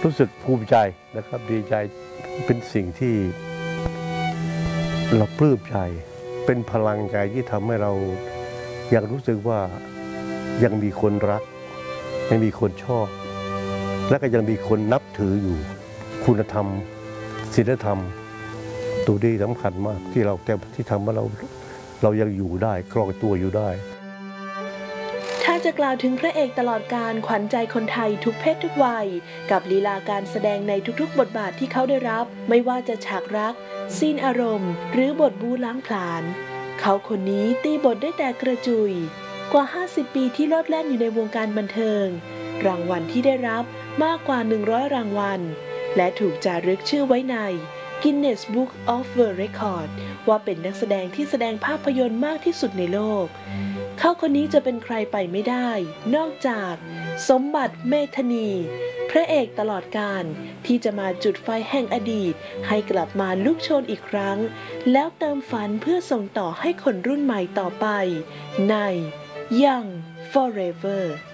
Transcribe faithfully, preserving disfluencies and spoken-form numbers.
รู้สึกภูมิใจนะครับดีใจเป็นสิ่งที่เราปลื้มใจเป็นพลังใจที่ทำให้เรายังรู้สึกว่ายังมีคนรักยังมีคนชอบและก็ยังมีคนนับถืออยู่คุณธรรมศีลธรรมตัวนี้สำคัญมากที่เราแต่ที่ทำให้เราเรายังอยู่ได้ครองตัวอยู่ได้ถ้าจะกล่าวถึงพระเอกตลอดการขวัญใจคนไทยทุกเพศทุกวัยกับลีลาการแสดงในทุกๆบทบาทที่เขาได้รับไม่ว่าจะฉากรักซีนอารมณ์หรือบทบู๊ล้างผลาญเขาคนนี้ตีบทได้แต่กระจุยกว่าห้าสิบปีที่โลดแล่นอยู่ในวงการบันเทิงรางวัลที่ได้รับมากกว่าหนึ่งร้อยรางวัลและถูกจารึกชื่อไว้ใน Guinness Book of World Record ว่าเป็นนักแสดงที่แสดงภาพยนตร์มากที่สุดในโลกเขาคนนี้จะเป็นใครไปไม่ได้นอกจากสมบัติเมธานีพระเอกตลอดกาลที่จะมาจุดไฟแห่งอดีตให้กลับมาลุกโชนอีกครั้งแล้วเติมฝันเพื่อส่งต่อให้คนรุ่นใหม่ต่อไปใน Young Forever